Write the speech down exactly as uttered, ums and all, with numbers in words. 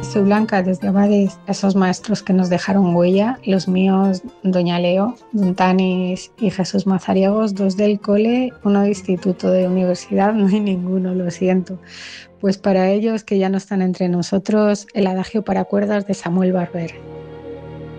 soy Blanca desde Abades, esos maestros que nos dejaron huella, los míos, Doña Leo, Don Tanis y Jesús Mazariegos, dos del cole, uno de instituto, de universidad, no hay ninguno, lo siento. Pues para ellos que ya no están entre nosotros, el adagio para cuerdas de Samuel Barber.